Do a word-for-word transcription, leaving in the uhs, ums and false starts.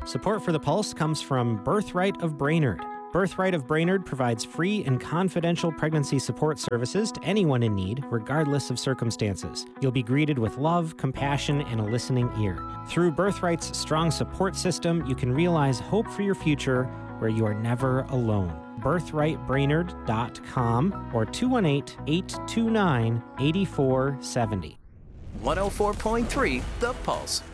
Support for The Pulse comes from Birthright of Brainerd. Birthright of Brainerd provides free and confidential pregnancy support services to anyone in need, regardless of circumstances. You'll be greeted with love, compassion, and a listening ear. Through Birthright's strong support system, you can realize hope for your future where you are never alone. birthright brainerd dot com or two one eight, eight two nine, eight four seven zero. one oh four point three The Pulse.